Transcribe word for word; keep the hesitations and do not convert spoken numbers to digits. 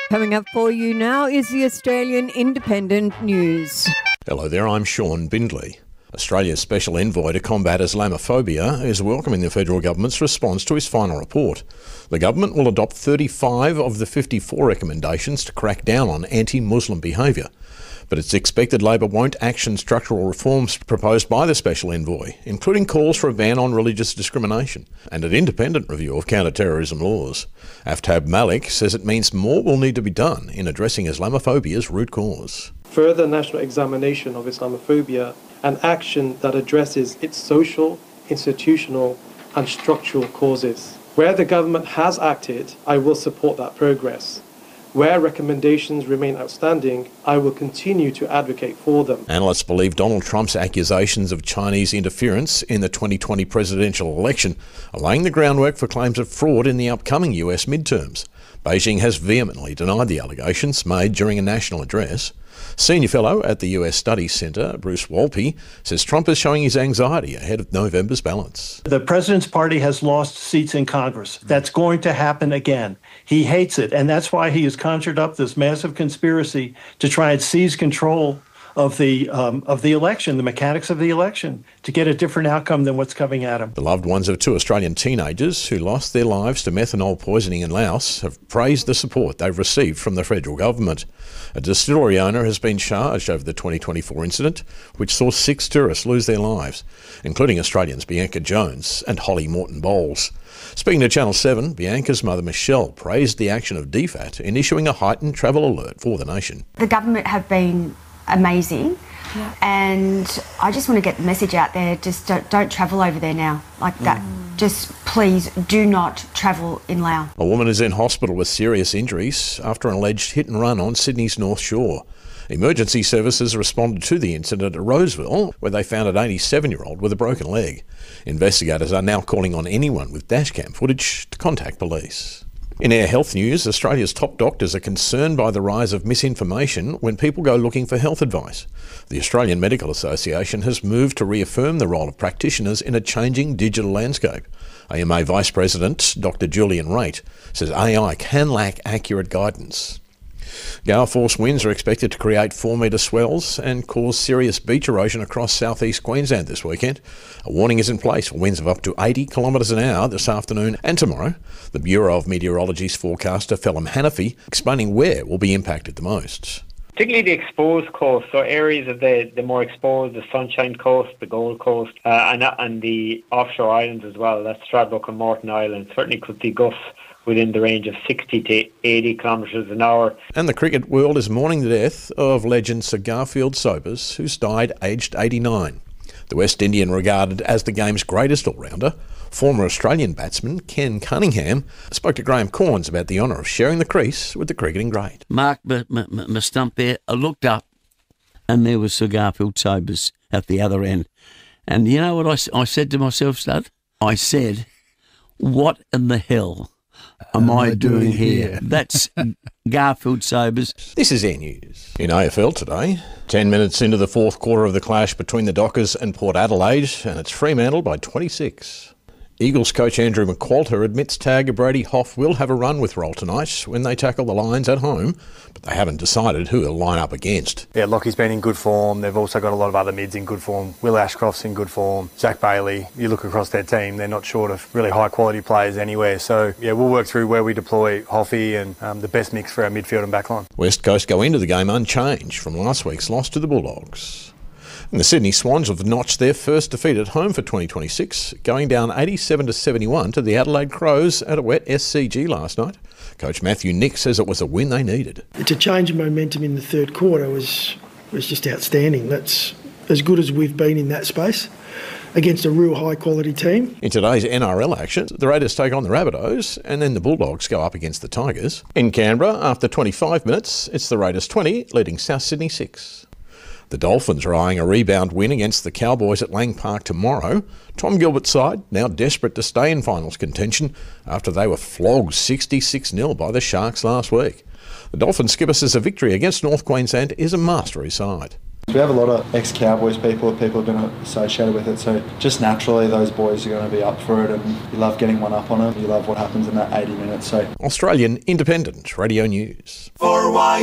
Coming up for you now is the Australian Independent News. Hello there, I'm Sean Bindley. Australia's Special Envoy to combat Islamophobia is welcoming the federal government's response to his final report. The government will adopt thirty-five of the fifty-four recommendations to crack down on anti-Muslim behaviour. But it's expected Labor won't action structural reforms proposed by the Special Envoy, including calls for a ban on religious discrimination and an independent review of counter-terrorism laws. Aftab Malik says it means more will need to be done in addressing Islamophobia's root cause. Further national examination of Islamophobia and action that addresses its social, institutional and structural causes. Where the government has acted, I will support that progress. Where recommendations remain outstanding, I will continue to advocate for them. Analysts believe Donald Trump's accusations of Chinese interference in the twenty twenty presidential election are laying the groundwork for claims of fraud in the upcoming U S midterms. Beijing has vehemently denied the allegations made during a national address. Senior fellow at the U S Studies Centre, Bruce Wolpe, says Trump is showing his anxiety ahead of November's ballots. The president's party has lost seats in Congress. That's going to happen again. He hates it, and that's why he has conjured up this massive conspiracy to try and seize control of the um, of the election, the mechanics of the election, to get a different outcome than what's coming at him. The loved ones of two Australian teenagers who lost their lives to methanol poisoning in Laos have praised the support they've received from the federal government. A distillery owner has been charged over the twenty twenty-four incident, which saw six tourists lose their lives, including Australians Bianca Jones and Holly Morton Bowles. Speaking to Channel seven, Bianca's mother Michelle praised the action of D FAT in issuing a heightened travel alert for the nation. The government have been amazing, yeah. And I just want to get the message out there, just don't, don't travel over there now, like that. Mm. Just please do not travel in Laos. A woman is in hospital with serious injuries after an alleged hit and run on Sydney's North Shore. Emergency services responded to the incident at Roseville, where they found an eighty-seven-year-old with a broken leg. Investigators are now calling on anyone with dashcam footage to contact police. In our health news, Australia's top doctors are concerned by the rise of misinformation when people go looking for health advice. The Australian Medical Association has moved to reaffirm the role of practitioners in a changing digital landscape. A M A Vice President Doctor Julian Raitt says A I can lack accurate guidance. Gale force winds are expected to create four metre swells and cause serious beach erosion across southeast Queensland this weekend. A warning is in place for winds of up to eighty kilometres an hour this afternoon and tomorrow. The Bureau of Meteorology's forecaster Phelim Hanafi explaining where will be impacted the most. Particularly the exposed coast, so areas of the, the more exposed, the Sunshine Coast, the Gold Coast, uh, and, and the offshore islands as well. That's Stradbroke and Morton Island. Certainly could see gusts within the range of sixty to eighty kilometres an hour. And the cricket world is mourning the death of legend Sir Garfield Sobers, who's died aged eighty-nine. The West Indian, regarded as the game's greatest all-rounder, former Australian batsman Ken Cunningham spoke to Graham Corns about the honour of sharing the crease with the cricketing great. Mark, my, my, my stump there, I looked up and there was Sir Garfield Sobers at the other end. And you know what I, I said to myself, Stud? I said, what in the hell am I, I doing, doing here? here? That's Garfield Sobers. This is Air News. In A F L today, ten minutes into the fourth quarter of the clash between the Dockers and Port Adelaide, and it's Fremantle by twenty-six. Eagles coach Andrew McQualter admits tagger Brady Hough will have a run with roll tonight when they tackle the Lions at home, but they haven't decided who he'll line up against. Yeah, Lockie's been in good form. They've also got a lot of other mids in good form. Will Ashcroft's in good form. Zach Bailey, you look across their team, they're not short of really high-quality players anywhere. So, yeah, we'll work through where we deploy Hoffy and um, the best mix for our midfield and backline. West Coast go into the game unchanged from last week's loss to the Bulldogs. And the Sydney Swans have notched their first defeat at home for twenty twenty-six, going down eighty-seven to seventy-one to the Adelaide Crows at a wet S C G last night. Coach Matthew Nick says it was a win they needed. To change momentum in the third quarter was was just outstanding. That's as good as we've been in that space against a real high-quality team. In today's N R L action, the Raiders take on the Rabbitohs and then the Bulldogs go up against the Tigers. In Canberra, after twenty-five minutes, it's the Raiders twenty, leading South Sydney six. The Dolphins are eyeing a rebound win against the Cowboys at Lang Park tomorrow. Tom Gilbert's side now desperate to stay in finals contention after they were flogged sixty-six nil by the Sharks last week. The Dolphins skipper says a victory against North Queensland is a must for his side. We have a lot of ex-Cowboys people, people have been associated with it, so just naturally those boys are going to be up for it, and you love getting one up on them. You love what happens in that eighty minutes. So Australian Independent Radio News. four Y